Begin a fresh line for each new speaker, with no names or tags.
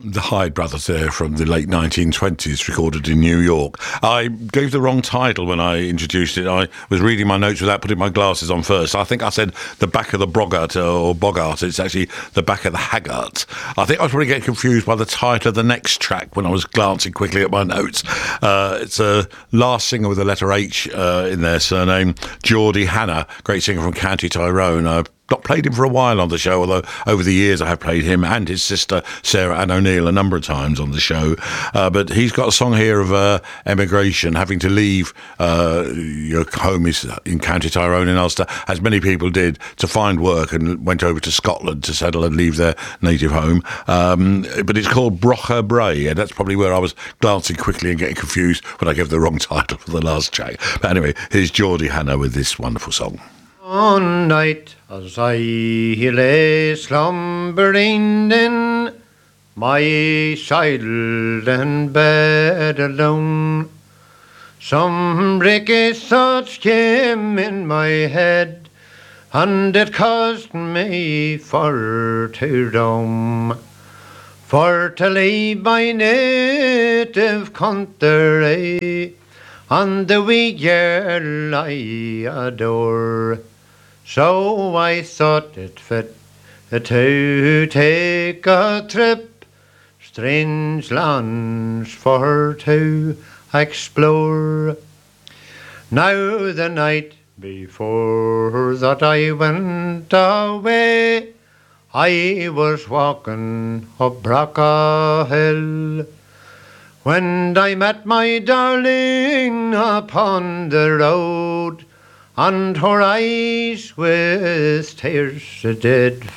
The Hyde Brothers there from the late 1920s, recorded in New York. I gave the wrong title when I introduced it. I was reading my notes without putting my glasses on first. I think I said the back of the Boggart or Bogart. It's actually the back of the Haggart. I think I was probably getting confused by the title of the next track when I was glancing quickly at my notes. It's a last singer with the letter H in their surname, Geordie Hanna, great singer from County Tyrone. I've not played him for a while on the show, although over the years I have played him and his sister Sarah Ann O'Neill a number of times on the show. But he's got a song here of emigration, having to leave your home is in County Tyrone in Ulster, as many people did, to find work, and went over to Scotland to settle and leave their native home. But it's called Brocha Bray, and that's probably where I was glancing quickly and getting confused when I gave the wrong title for the last track. But anyway, here's Geordie Hanna with this wonderful song.
One night as I lay slumbering in my silent bed alone, some bricky thoughts came in my head, and it caused me for to roam, for to leave my native country and the wee girl I adore. So I thought it fit to take a trip, strange lands for to explore. Now the night before that I went away, I was walking up Braca Hill, when I met my darling upon the road, and her eyes with tears did